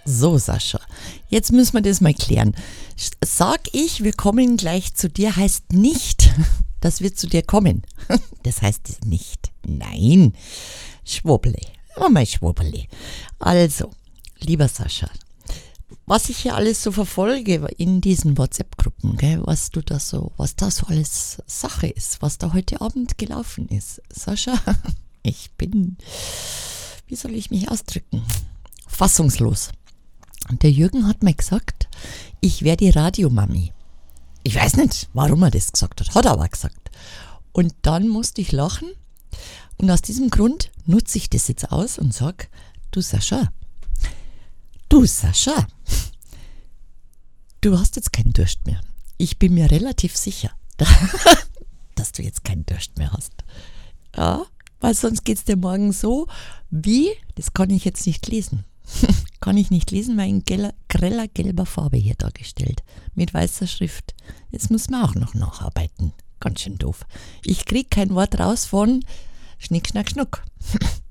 So, Sascha, jetzt müssen wir das mal klären. Sag ich, wir kommen gleich zu dir, heißt nicht, dass wir zu dir kommen. Das heißt es nicht. Nein, Schwubbeli, immer mal Schwubbeli. Also, lieber Sascha, was ich hier alles so verfolge in diesen WhatsApp-Gruppen, gell, was da so alles Sache ist, was da heute Abend gelaufen ist. Sascha, ich bin, wie soll ich mich ausdrücken, fassungslos. Und der Jürgen hat mir gesagt, ich wäre die Radiomami. Ich weiß nicht, warum er das gesagt hat er aber gesagt. Und dann musste ich lachen und aus diesem Grund nutze ich das jetzt aus und sage, du Sascha, du hast jetzt keinen Durst mehr. Ich bin mir relativ sicher, dass du jetzt keinen Durst mehr hast. Ja, weil sonst geht es dir morgen so, das kann ich jetzt nicht lesen. Kann ich nicht lesen, weil in greller gelber Farbe hier dargestellt. Mit weißer Schrift. Jetzt muss man auch noch nacharbeiten. Ganz schön doof. Ich krieg kein Wort raus von Schnick, Schnack, Schnuck.